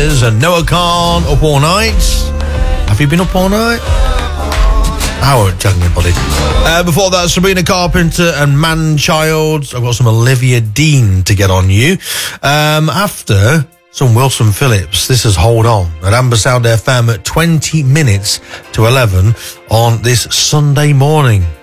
Myers and Noah Khan, Up All Night. Have you been up all night? I won't tell anybody. Before that, Sabrina Carpenter and Man-Child. I've got some Olivia Dean to get on you. After some Wilson Phillips, this is Hold On at Amber Sound FM at 20 minutes to 11 on this Sunday morning.